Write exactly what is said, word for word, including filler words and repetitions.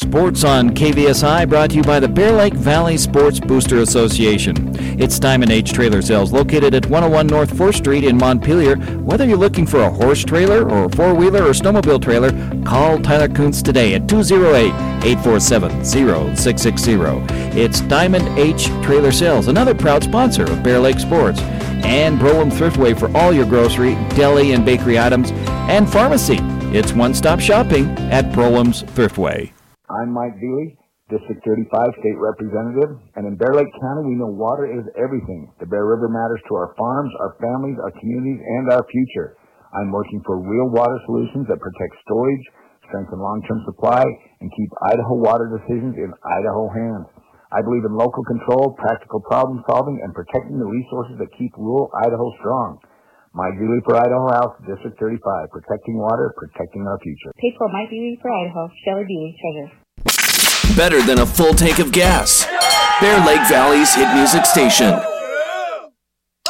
Sports on K V S I brought to you by the Bear Lake Valley Sports Booster Association. It's Diamond H Trailer Sales located at one oh one North fourth Street in Montpelier. Whether you're looking for a horse trailer or a four-wheeler or snowmobile trailer, call Tyler Kuntz today at two oh eight, eight four seven, oh six six oh. It's Diamond H Trailer Sales, another proud sponsor of Bear Lake Sports. And Brolem Thriftway for all your grocery, deli, and bakery items, and pharmacy. It's one-stop shopping at Brolem's Thriftway. I'm Mike Dealey, District thirty-five State Representative, and in Bear Lake County we know water is everything. The Bear River matters to our farms, our families, our communities, and our future. I'm working for real water solutions that protect storage, strengthen long-term supply, and keep Idaho water decisions in Idaho hands. I believe in local control, practical problem solving, and protecting the resources that keep rural Idaho strong. Mike Dealey for Idaho House, District thirty-five, protecting water, protecting our future. Paid for Mike Dealey for Idaho, Shelley Dealey, Treasurer. Better than a full tank of gas. Bear Lake Valley's hit music station.